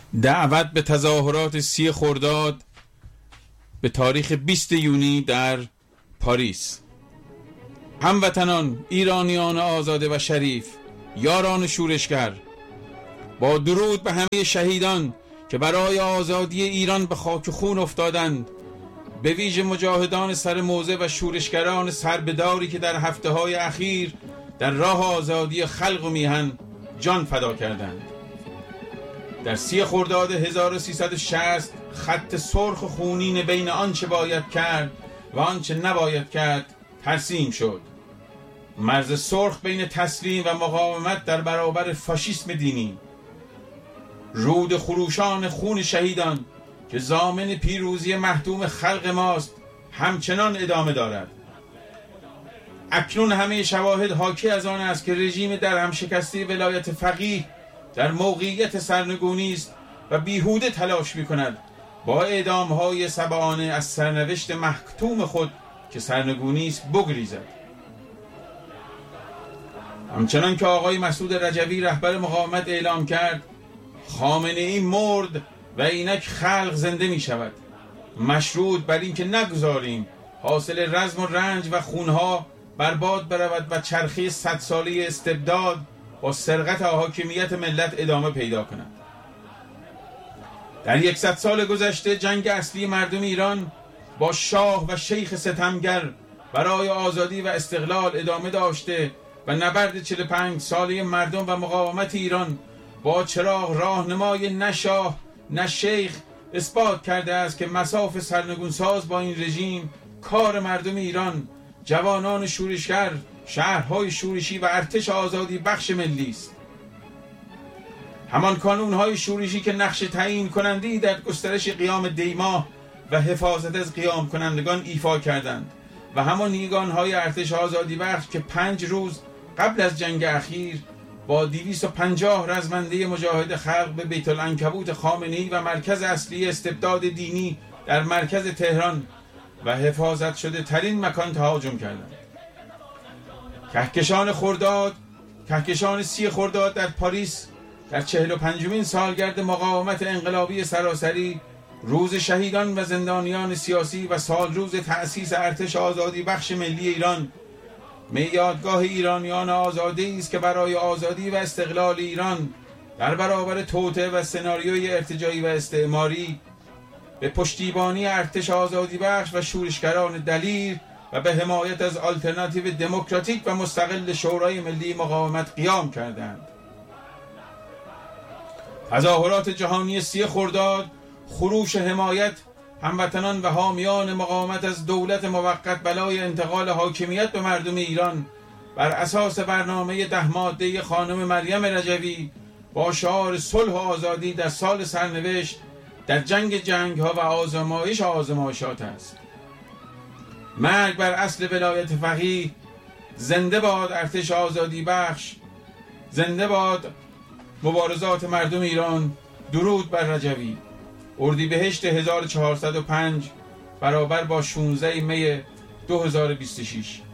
دعوت به تظاهرات 30 خرداد به تاریخ 20 یونی در پاریس. هموطنان ایرانیان آزاده و شریف، یاران شورشگر، با درود به همه شهیدان که برای آزادی ایران به خاک خون افتادند، به ویژه مجاهدان سر موزه و شورشگران سربداری که در هفته‌های اخیر در راه آزادی خلق و میهن جان فدا کردند. در 30 خرداد 1360 خط سرخ خونین بین آنچه باید کرد و آنچه نباید کرد ترسیم شد. مرز سرخ بین تسلیم و مقاومت در برابر فاشیسم دینی. رود خروشان خون شهیدان که ضامن پیروزی محتوم خلق ماست همچنان ادامه دارد. اکنون همه شواهد حاکی از آن است که رژیم در هم شکسته ولایت فقیه در موقعیت سرنگونی است و بیهوده تلاش می‌کند با اعدام‌های سبعانه از سرنوشت محتوم خود که سرنگونی است بگریزد. همچنان که آقای مسعود رجوی رهبر مقاومت اعلام کرد، خامنه‌ای مرد و اینک خلق زنده می شود. مشروط بر این که نگذاریم حاصل رزم و رنج و خونها برباد برود و چرخه 100 ساله استبداد با سرقت حاکمیت ملت ادامه پیدا کند. در 100 سال گذشته جنگ اصلی مردم ایران با شاه و شیخ ستمگر برای آزادی و استقلال ادامه داشته و نبرد 45 ساله مردم و مقاومت ایران با چراغ راهنمای نه شاه نه شیخ اثبات کرده است که مصاف سرنگونساز با این رژیم کار مردم ایران، جوانان شورشگر، شهرهای شورشی و ارتش آزادی بخش ملی است. همان کانونهای شورشی که نقش تعیین کننده‌ای در گسترش قیام دیما و حفاظت از قیام کنندگان ایفا کردند و همان نیگانهای ارتش آزادی بخش که 5 روز قبل از جنگ اخیر با 250 رزمنده مجاهد خلق به بیت العنکبوت خامنه‌ای و مرکز اصلی استبداد دینی در مرکز تهران و حفاظت شده ترین مکان تهاجم کردند. کهکشان 30 خرداد در پاریس در 45مین سالگرد مقاومت انقلابی سراسری، روز شهیدان و زندانیان سیاسی و سال روز تأسیس ارتش آزادی بخش ملی ایران، یادگاه ایرانیان آزاده است که برای آزادی و استقلال ایران در برابر توطئه و سناریوی ارتجاعی و استعماری به پشتیبانی ارتش آزادی بخش و شورشگران دلیر و به حمایت از آلترناتیو دموکراتیک و مستقل شورای ملی مقاومت قیام کردند. تظاهرات جهانی 30 خرداد خروش حمایت هموطنان و حامیان مقاومت از دولت موقت بلای انتقال حاکمیت به مردم ایران بر اساس برنامه 10 ماده خانم مریم رجوی با شعار صلح و آزادی در سال سرنوشت در جنگ ها و آزمایشات است. مرگ بر اصل ولایت فقیه، زنده باد ارتش آزادی بخش، زنده باد مبارزات مردم ایران. درود بر رجوی. اردیبهشت 1405 برابر با 16 می 2026.